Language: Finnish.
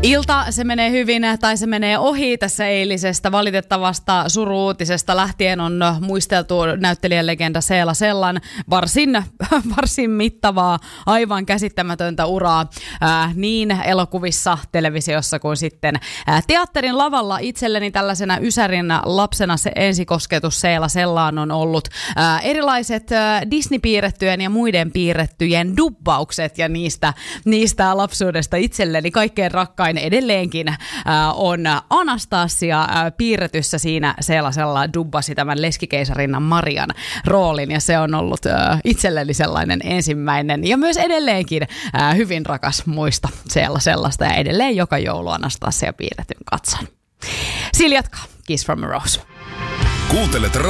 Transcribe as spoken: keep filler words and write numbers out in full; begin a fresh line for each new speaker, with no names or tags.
Ilta se menee hyvin tai se menee ohi tässä eilisestä valitettavasta suru-uutisesta lähtien on muisteltu näyttelijälegenda Seela Sellan varsin, varsin mittavaa, aivan käsittämätöntä uraa ää, niin elokuvissa, televisiossa kuin sitten ää, teatterin lavalla. Itselleni tällaisena ysärin lapsena se ensikosketus Seela Sellaan on ollut ää, erilaiset ää, Disney-piirrettyjen ja muiden piirrettyjen dubbaukset ja niistä, niistä lapsuudesta itselleni kaikkein rakkain edelleenkin äh, on Anastasia äh, piirretyssä siinä Seelasella dubbasi tämän leskikeisarinnan Marian roolin ja se on ollut äh, itselleni sellainen ensimmäinen ja myös edelleenkin äh, hyvin rakas muisto Seelasellasta ja edelleen joka joulu Anastasia piirretyn katson. Siljatka, Kiss from a Rose.
Kuuntelet